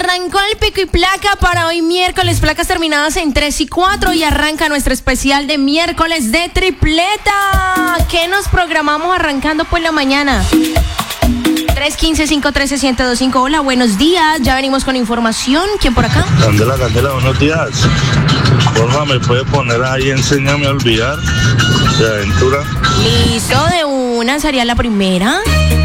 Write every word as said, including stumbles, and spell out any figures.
Arrancó el pico y placa para hoy miércoles, placas terminadas en tres y cuatro y arranca nuestro especial de miércoles de tripleta. ¿Qué nos programamos arrancando por la mañana? tres uno cinco, cinco uno tres, uno cero dos cinco. Hola, buenos días. Ya venimos con información. ¿Quién por acá? Candela, Candela, buenos días. Porfa, ¿me puede poner ahí Enséñame a olvidar de Aventura? Listo, de una sería la primera.